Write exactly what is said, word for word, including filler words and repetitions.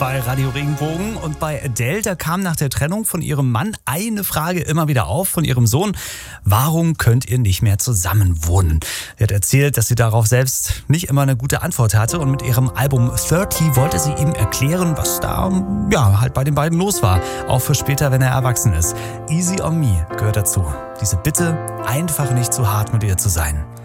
bei Radio Regenbogen. Und bei Adele, da kam nach der Trennung von ihrem Mann eine Frage immer wieder auf von ihrem Sohn. Warum könnt ihr nicht mehr zusammen wohnen? Sie hat erzählt, dass sie darauf selbst nicht immer eine gute Antwort hatte. Und mit ihrem Album dreißig wollte sie ihm erklären, was da ja halt bei den beiden los war. Auch für später, wenn er erwachsen ist. Easy on Me gehört dazu. Diese Bitte, einfach nicht zu hart mit ihr zu sein.